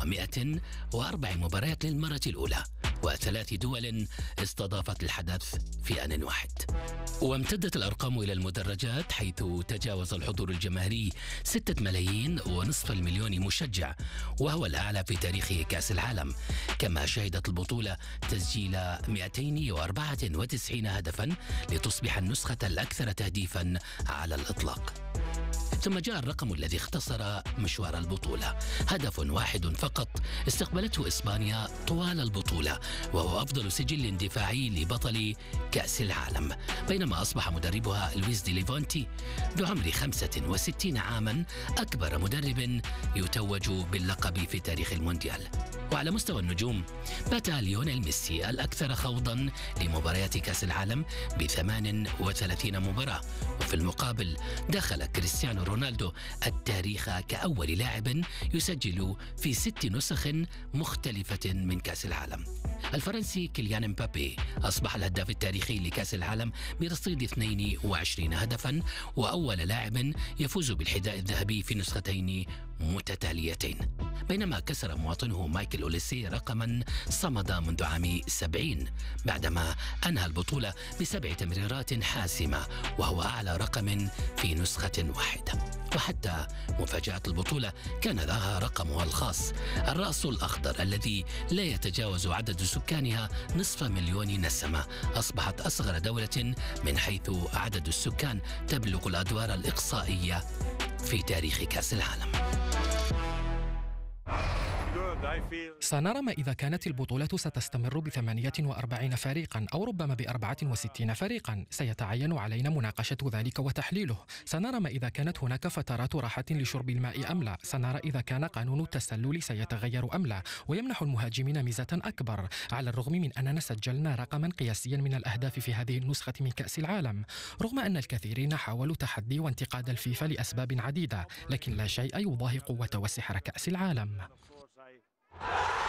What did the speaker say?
و104 مباريات للمرة الأولى، و3 دول استضافت الحدث في آن واحد. وامتدت الأرقام إلى المدرجات، حيث تجاوز الحضور الجماهيري 6 ملايين ونصف المليون مشجع، وهو الأعلى في تاريخ كأس العالم. كما شهدت البطولة تسجيل 294 هدفا لتصبح النسخة الأكثر تهديفا على الإطلاق. ثم جاء الرقم الذي اختصر مشوار البطولة، هدف واحد فقط استقبلته إسبانيا طوال البطولة، وهو أفضل سجل دفاعي لبطل كأس العالم، بينما أصبح مدربها لويس دي ليفونتي بعمر 65 عاما أكبر مدرب يتوج باللقب في تاريخ المونديال. وعلى مستوى النجوم بات ليونيل ميسي الأكثر خوضا لمباريات كأس العالم ب38 مباراة، وفي المقابل دخل كريستيانو رونالدو التاريخ كأول لاعب يسجل في 6 نسخ مختلفة من كأس العالم. الفرنسي كيليان مبابي أصبح الهداف التاريخي لكأس العالم برصيد 22 هدفا، وأول لاعب يفوز بالحذاء الذهبي في نسختين متتاليتين، بينما كسر مواطنه مايكل أوليسي رقما صمد منذ عام 70 بعدما أنهى البطولة ب7 تمريرات حاسمة، وهو أعلى رقم في نسخة واحدة. وحتى مفاجأة البطولة كان لها رقمها الخاص، الرأس الأخضر الذي لا يتجاوز عدد سكانها نصف مليون نسمة، أصبحت أصغر دولة من حيث عدد السكان تبلغ الأدوار الإقصائية في تاريخ كأس العالم. سنرى ما إذا كانت البطولة ستستمر ب48 فريقا أو ربما ب64 فريقا، سيتعين علينا مناقشة ذلك وتحليله. سنرى ما إذا كانت هناك فترات راحة لشرب الماء أم لا، سنرى إذا كان قانون التسلل سيتغير أم لا ويمنح المهاجمين ميزة أكبر، على الرغم من أننا سجلنا رقما قياسيا من الأهداف في هذه النسخة من كأس العالم، رغم أن الكثيرين حاولوا تحدي وانتقاد الفيفا لأسباب عديدة، لكن لا شيء يضاهي قوة وسحر كأس العالم.